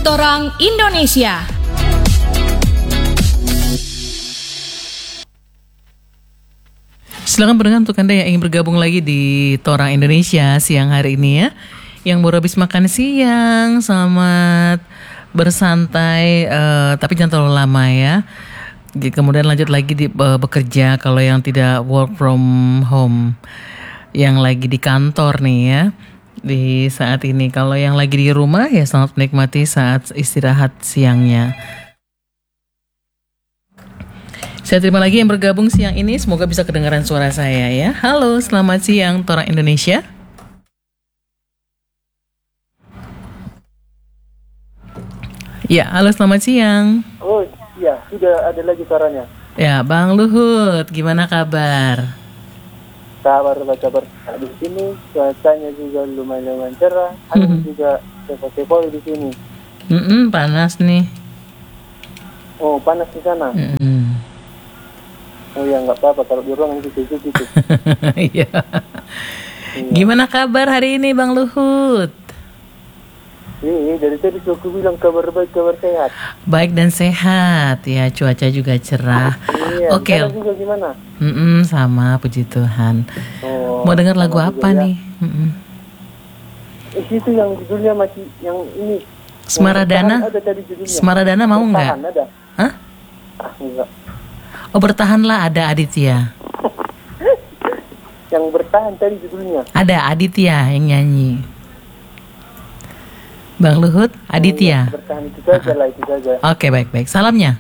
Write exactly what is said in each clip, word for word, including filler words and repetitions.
Torang Indonesia. Silakan pendengar untuk Anda yang ingin bergabung lagi di Torang Indonesia siang hari ini ya. Yang baru habis makan siang, selamat bersantai, uh, tapi jangan terlalu lama ya. Kemudian lanjut lagi di, uh, bekerja kalau yang tidak work from home, yang lagi di kantor nih ya. Di saat ini, kalau yang lagi di rumah ya selamat menikmati saat istirahat siangnya. Saya terima lagi yang bergabung siang ini, semoga bisa kedengaran suara saya ya. Halo, selamat siang Torang Indonesia. Ya, halo selamat siang. Oh iya, sudah ada lagi suaranya. Ya, Bang Luhut, gimana kabar? Kabar kabar di sini, cuacanya juga lumayan cerah, angin Hmm. juga sepoi-sepoi di sini. Mm-mm, panas nih. Oh, panas di sana. Mm-mm. Oh ya, nggak apa-apa kalau di ruangan itu sejuk gitu. Iya. Gimana kabar hari ini Bang Luhut? Iya, dari tadi aku bilang kabar baik, kabar sehat. Baik dan sehat ya, cuaca juga cerah. Iya, Oke. sana juga gimana? Mm-mm, sama, puji Tuhan. Oh, Mau dengar lagu apa ya. nih? Mm-mm. Eh, itu yang judulnya masih yang ini. Semaradana? Yang ada tadi judulnya. Semaradana mau nggak? Bertahan ada. Hah? Ah, enggak. Oh, bertahanlah ada Aditya. Yang bertahan tadi judulnya. Ada Aditya yang nyanyi. Bang Luhut, Aditya. Oh, bertahan itu saja lah, itu saja. Oke, baik-baik. Salamnya.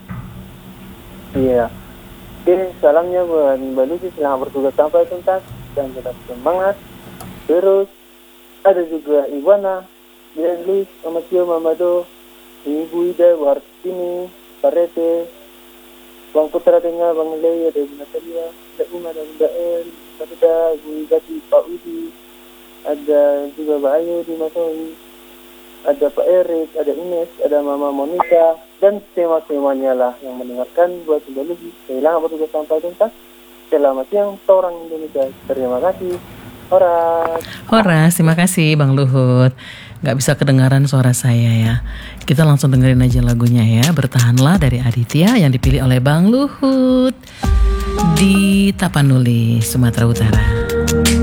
Iya. Oke, salamnya buat Mbak Lucy, selamat bertugas sampai tuntas dan tetap semangat. Terus ada juga Iwana, Bian Luis, Amatio Mamado, Ibu Ida, Wartini, Parete, Bang Putra Tengah, Bang Lei, ada Ibu Natalia, ada Uma, ada Bunda El, ada Ibu Gati, Pak Udi, ada juga Mbak Ayu di Masoni, ada Pak Erik, ada Ines, ada Mama Monica, dan semua-semuanya lah yang mendengarkan buat Mbak Lucy. Selamat bertugas sampai tuntas. Selamat siang, Torang Indonesia. Terima kasih. Horas. Horas, terima kasih Bang Luhut. Gak bisa kedengaran suara saya ya. Kita langsung dengerin aja lagunya ya. Bertahanlah dari Aditya yang dipilih oleh Bang Luhut di Tapanuli, Sumatera Utara.